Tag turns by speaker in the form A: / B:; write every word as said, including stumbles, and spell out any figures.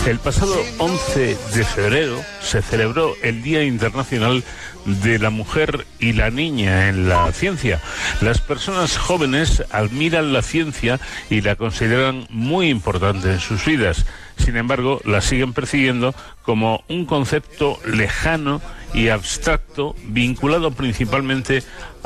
A: El pasado once de febrero se celebró el Día Internacional de la Mujer y la Niña en la Ciencia. Las personas jóvenes admiran la ciencia y la consideran muy importante en sus vidas. Sin embargo, la siguen percibiendo como un concepto lejano y abstracto, vinculado principalmente